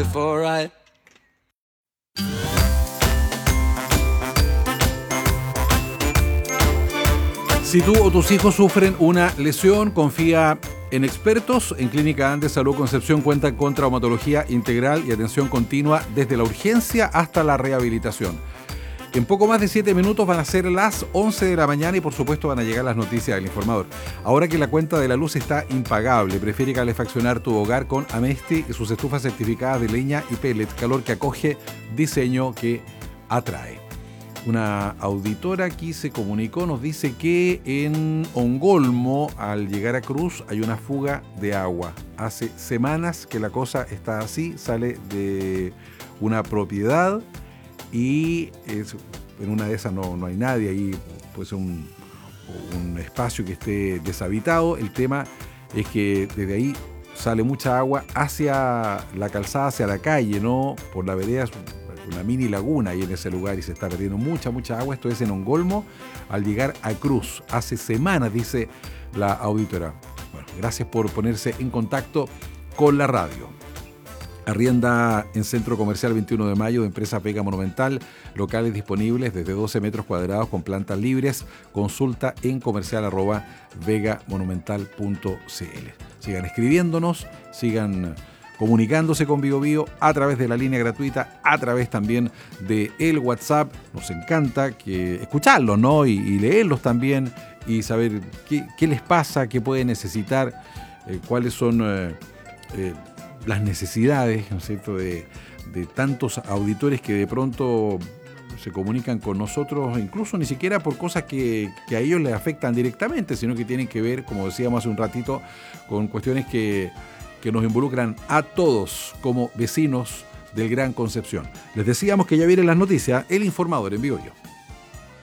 before I... Si tú o tus hijos sufren una lesión, confía en expertos. En Clínica Andes Salud Concepción cuentan con traumatología integral y atención continua desde la urgencia hasta la rehabilitación. En poco más de 7 minutos van a ser las 11 de la mañana y por supuesto van a llegar las noticias del informador. Ahora que la cuenta de la luz está impagable, prefiere calefaccionar tu hogar con Amesti y sus estufas certificadas de leña y pellet, calor que acoge, diseño que atrae. Una auditora aquí se comunicó, nos dice que en Ongolmo, al llegar a Cruz, hay una fuga de agua. Hace semanas que la cosa está así, sale de una propiedad y en una de esas no hay nadie, ahí puede ser un espacio que esté deshabitado. El tema es que desde ahí sale mucha agua hacia la calzada, hacia la calle, ¿no? Por la vereda, una mini laguna ahí en ese lugar y se está perdiendo mucha agua. Esto es en Ongolmo, al llegar a Cruz. Hace semanas, dice la auditora. Bueno, gracias por ponerse en contacto con la radio. Arrienda en Centro Comercial 21 de Mayo de empresa Vega Monumental, locales disponibles desde 12 metros cuadrados con plantas libres. Consulta en comercial@vegamonumental.cl. Sigan escribiéndonos, sigan comunicándose con Bio Bio a través de la línea gratuita, a través también de el WhatsApp. Nos encanta escucharlos, ¿no? Y leerlos también y saber qué les pasa, qué pueden necesitar, cuáles son las necesidades, ¿no es cierto?, de tantos auditores que de pronto se comunican con nosotros, incluso ni siquiera por cosas que a ellos les afectan directamente, sino que tienen que ver, como decíamos hace un ratito, con cuestiones que nos involucran a todos como vecinos del Gran Concepción. Les decíamos que ya vienen las noticias, el informador en Bio Bio.